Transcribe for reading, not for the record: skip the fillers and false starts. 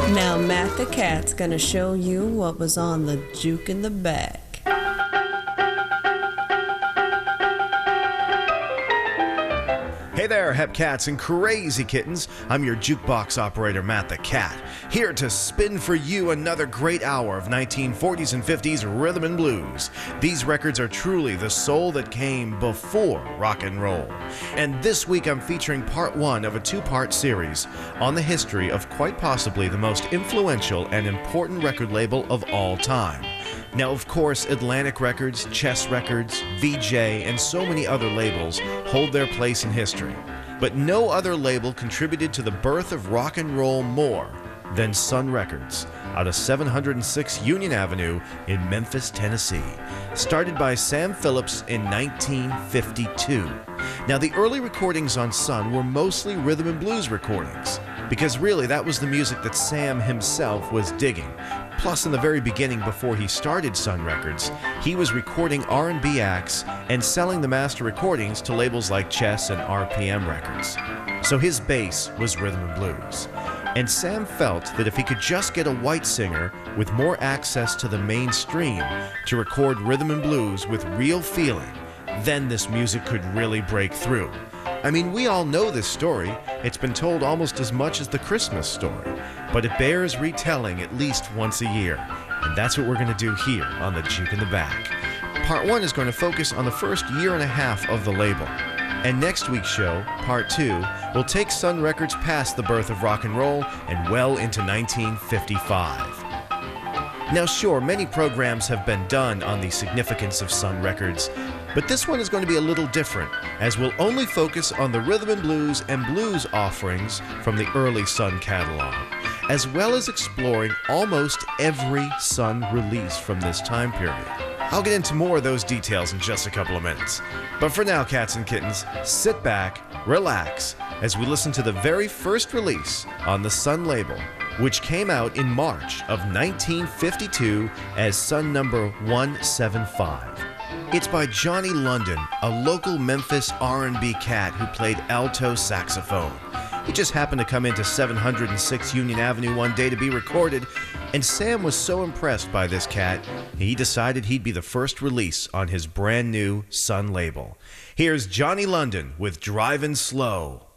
Now Matt the Cat's gonna show you what was on the juke in the back. Hey there, Hepcats and Crazy Kittens. I'm your jukebox operator, Matt the Cat, here to spin for you another great hour of 1940s and 50s rhythm and blues. These records are truly the soul that came before rock and roll. And this week I'm featuring part one of a two-part series on the history of quite possibly the most influential and important record label of all time. Now, of course, Atlantic Records, Chess Records, VJ, and so many other labels hold their place in history. But no other label contributed to the birth of rock and roll more than Sun Records, out of 706 Union Avenue in Memphis, Tennessee, started by Sam Phillips in 1952. Now, the early recordings on Sun were mostly rhythm and blues recordings, because really that was the music that Sam himself was digging. Plus, in the very beginning, before he started Sun Records, he was recording R&B acts and selling the master recordings to labels like Chess and RPM Records. So his base was rhythm and blues. And Sam felt that if he could just get a white singer with more access to the mainstream to record rhythm and blues with real feeling, then this music could really break through. I mean, we all know this story. It's been told almost as much as the Christmas story, but it bears retelling at least once a year. And that's what we're going to do here on the Juke in the Back. Part one is going to focus on the first year and a half of the label. And next week's show, part two, will take Sun Records past the birth of rock and roll and well into 1955. Now sure, many programs have been done on the significance of Sun Records, but this one is going to be a little different, as we'll only focus on the rhythm and blues offerings from the early Sun catalog, as well as exploring almost every Sun release from this time period. I'll get into more of those details in just a couple of minutes. But for now, cats and kittens, sit back, relax, as we listen to the very first release on the Sun label, which came out in March of 1952 as Sun number 175. It's by Johnny London, a local Memphis R&B cat who played alto saxophone. He just happened to come into 706 Union Avenue one day to be recorded, and Sam was so impressed by this cat, he decided he'd be the first release on his brand new Sun label. Here's Johnny London with Drivin' Slow.